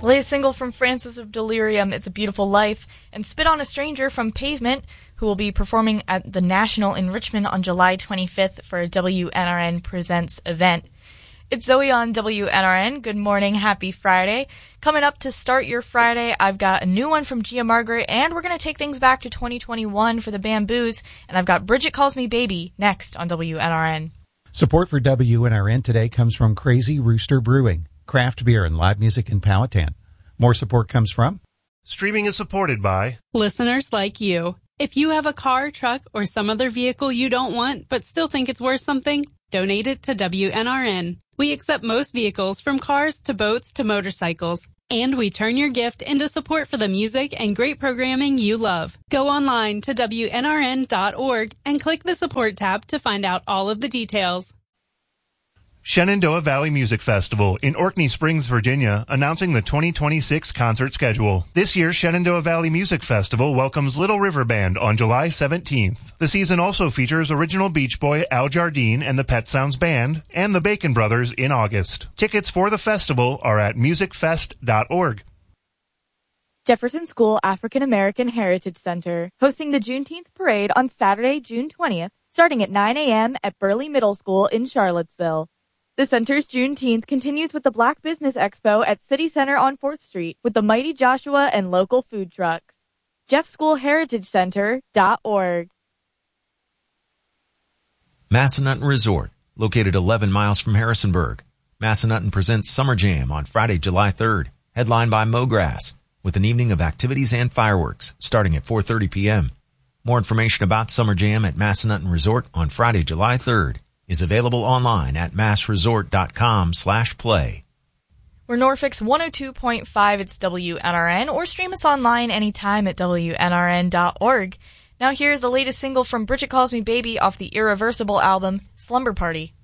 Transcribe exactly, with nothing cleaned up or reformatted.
The latest single from Francis of Delirium, It's a Beautiful Life, and Spit on a Stranger from Pavement, who will be performing at the National in Richmond on July twenty-fifth for a W N R N Presents event. It's Zoe on W N R N. Good morning, happy Friday. Coming up to start your Friday, I've got a new one from Gia Margaret, and we're going to take things back to twenty twenty-one for the Bamboos, and I've got Bridget Calls Me Baby next on W N R N. Support for W N R N today comes from Crazy Rooster Brewing, craft beer and live music in Powhatan. More support comes from... Streaming is supported by... listeners like you. If you have a car, truck, or some other vehicle you don't want but still think it's worth something, donate it to W N R N. We accept most vehicles, from cars to boats to motorcycles. And we turn your gift into support for the music and great programming you love. Go online to W N R N dot org and click the support tab to find out all of the details. Shenandoah Valley Music Festival in Orkney Springs, Virginia, announcing the twenty twenty-six concert schedule. This year's Shenandoah Valley Music Festival welcomes Little River Band on July seventeenth. The season also features original Beach Boy Al Jardine and the Pet Sounds Band and the Bacon Brothers in August. Tickets for the festival are at music fest dot org. Jefferson School African American Heritage Center, hosting the Juneteenth Parade on Saturday, June twentieth, starting at nine a.m. at Burley Middle School in Charlottesville. The center's Juneteenth continues with the Black Business Expo at City Center on fourth Street with the Mighty Joshua and local food trucks. jeff school heritage center dot org. Massanutten Resort, located eleven miles from Harrisonburg. Massanutten presents Summer Jam on Friday, July third, headlined by Mograss, with an evening of activities and fireworks starting at four thirty p.m. More information about Summer Jam at Massanutten Resort on Friday, July third is available online at massresort dot com slash play. We're Norfolk's one oh two point five, it's W N R N, or stream us online anytime at W N R N dot org. Now here's the latest single from Bridget Calls Me Baby off the Irreversible album, Slumber Party.